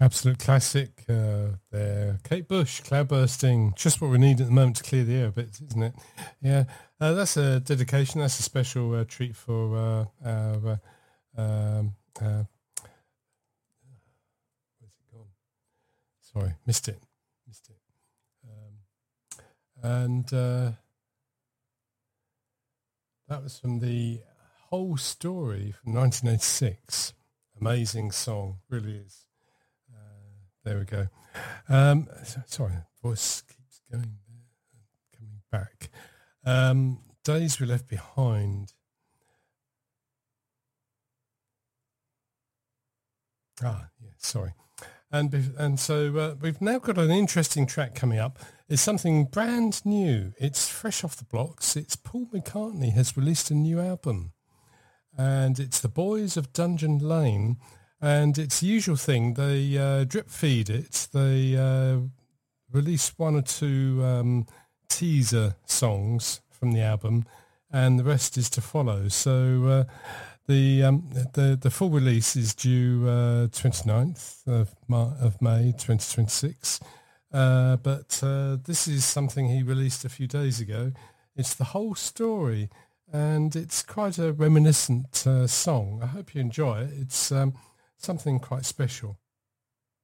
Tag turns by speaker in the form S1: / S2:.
S1: Absolute classic there. Kate Bush, Cloudbursting. Just what we need at the moment to clear the air a bit, isn't it? Yeah. That's a dedication. That's a special treat for our... where's it gone? Sorry, missed it. And that was from the Whole Story from 1986. Amazing song, really is. There we go. Sorry, voice keeps going there, coming back. Days We Left Behind. Sorry. And so we've now got an interesting track coming up. It's something brand new. It's fresh off the blocks. It's Paul McCartney has released a new album. And it's The Boys of Dungeon Lane. And it's the usual thing. They drip feed it. They release one or two teaser songs from the album, and the rest is to follow. So the full release is due 29th of May 2026. But this is something he released a few days ago. It's The Whole Story, and it's quite a reminiscent song. I hope you enjoy it. It's something quite special.